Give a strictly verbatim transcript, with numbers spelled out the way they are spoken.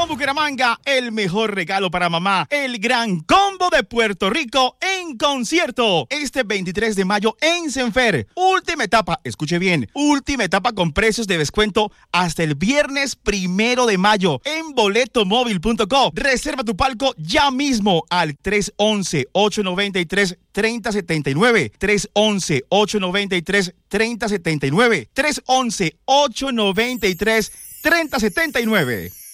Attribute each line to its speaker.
Speaker 1: Con Bucaramanga, el mejor regalo para mamá. El gran combo de Puerto Rico en concierto. Este veintitrés de mayo en Senfer. Última etapa, escuche bien. Última etapa con precios de descuento hasta el viernes primero de mayo en boleto móvil punto co. Reserva tu palco ya mismo al tres once, ocho noventa y tres, treinta setenta y nueve. tres once, ocho noventa y tres, treinta setenta y nueve. tres once, ocho noventa y tres, treinta setenta y nueve.